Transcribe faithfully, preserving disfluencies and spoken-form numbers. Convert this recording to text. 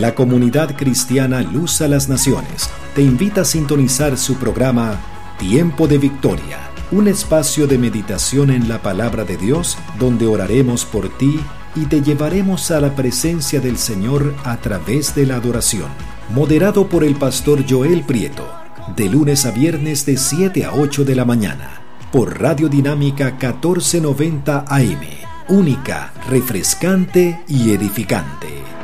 La comunidad cristiana Luz a las Naciones te invita a sintonizar su programa Tiempo de Victoria, un espacio de meditación en la palabra de Dios donde oraremos por ti y te llevaremos a la presencia del Señor a través de la adoración. Moderado por el pastor Joel Prieto, de lunes a viernes de siete a ocho de la mañana, por Radio Dinámica catorce noventa A M, única, refrescante y edificante.